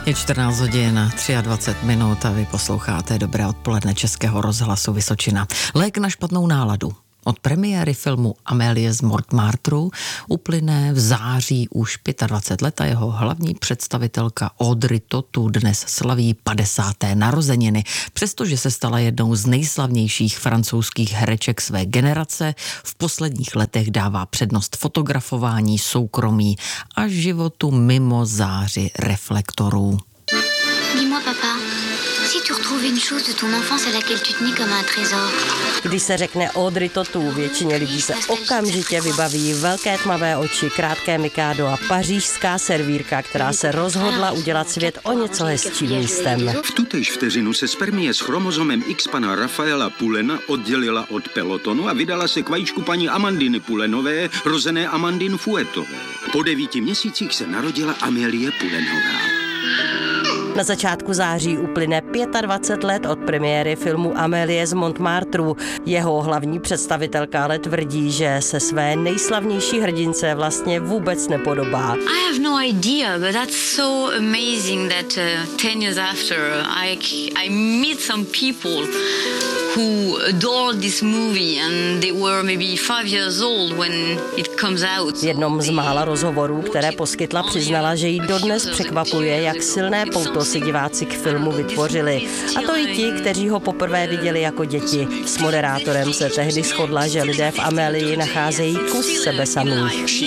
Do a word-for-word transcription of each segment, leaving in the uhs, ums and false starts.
Je čtrnáct hodin, dvacet tři minut a vy posloucháte Dobré odpoledne Českého rozhlasu Vysočina. Lék na špatnou náladu. Od premiéry filmu Amélie z Montmartru uplyne v září už dvacet pět let a jeho hlavní představitelka Audrey Tautou dnes slaví padesáté narozeniny. Přestože se stala jednou z nejslavnějších francouzských hereček své generace, v posledních letech dává přednost fotografování, soukromí a životu mimo záři reflektorů. Dis-moi, papa, si tu retrouves une chose de ton enfance à laquelle tu tenais comme un trésor. Když se řekne Audrey Tautou, většině lidí se okamžitě vybaví velké tmavé oči, krátké mikádo a pařížská servírka, která se rozhodla udělat svět o něco hezčím místem. V tutéž vteřinu se spermie s chromozomem X pana Rafaela Poulena oddělila od pelotonu a vydala se k vajíčku paní Amandiny Poulenové, rozené Amandine Fouettové. Po devíti měsících se narodila Amélie Poulenová. Na začátku září uplyne dvacet pět let od premiéry filmu Amélie z Montmartru. Jeho hlavní představitelka ale tvrdí, že se své nejslavnější hrdince vlastně vůbec nepodobá. I have no idea, but that's so amazing that uh, ten years after I, I meet some people who adored this movie and they were maybe five years old when it comes out. V jednom z mála rozhovorů, které poskytla, přiznala, že jí dodnes překvapuje, jak silné pouto si diváci k filmu vytvořili. A to i ti, kteří ho poprvé viděli jako děti. S moderátorem se tehdy shodla, že lidé v Amélii nacházejí kus sebe samých.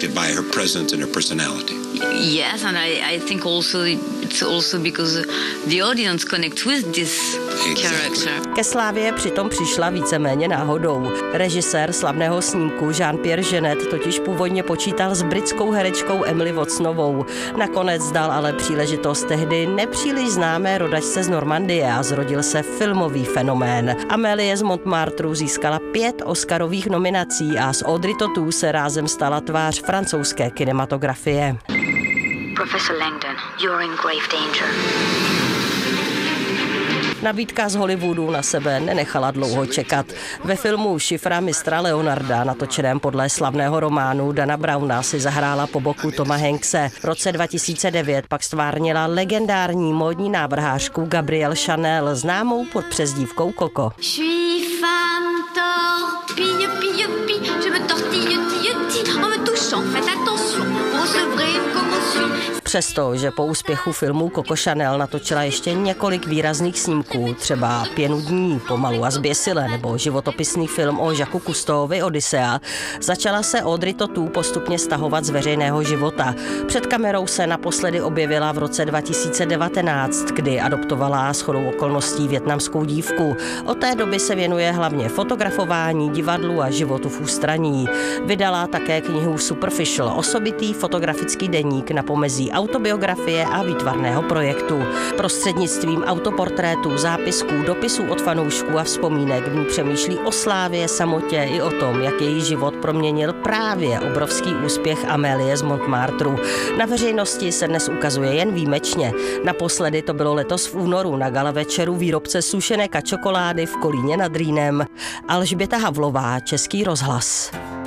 Yes, and I, I think also it's also because the audience connects with this character. Ke slávě přitom přišla víceméně náhodou. Režisér slavného snímku Jean-Pierre Jeunet totiž původně počítal s britskou herečkou Emily Watsonovou. Nakonec dal ale příležitost tehdy nepříliš známé rodačce z Normandie a zrodil se filmový fenomén. Amélie z Montmartru získala pět Oscarových nominací a s Audrey Tautou se rázem stala tvář francouzské kinematografie. Professor Langdon, you're in grave danger. Nabídka z Hollywoodu na sebe nenechala dlouho čekat. Ve filmu Šifra mistra Leonarda, natočeném podle slavného románu Dana Browna, si zahrála po boku Toma Hankse. V roce dva tisíce devět pak stvárnila legendární módní návrhářku Gabrielle Chanel, známou pod přezdívkou Coco. Přesto, že po úspěchu filmu Coco Chanel natočila ještě několik výrazných snímků, třeba Pěnu dní, Pomalu a zběsile, nebo životopisný film o Jacques Cousteauovi Odyssea, začala se Audrey Tautou postupně stahovat z veřejného života. Před kamerou se naposledy objevila v roce dva tisíce devatenáct, kdy adoptovala shodou okolností vietnamskou dívku. Od té doby se věnuje hlavně fotografování, divadlu a životu v ústraní. Vydala také knihu Superficial, osobitý fotografický deník na pomezí autobiografie a výtvarného projektu. Prostřednictvím autoportrétů, zápisků, dopisů od fanoušků a vzpomínek v ní přemýšlí o slávě, samotě i o tom, jak její život proměnil právě obrovský úspěch Amélie z Montmartru. Na veřejnosti se dnes ukazuje jen výjimečně. Naposledy to bylo letos v únoru na gala večeru výrobce sušené čokolády v Kolíně nad Rýnem. Alžběta Havlová, Český rozhlas.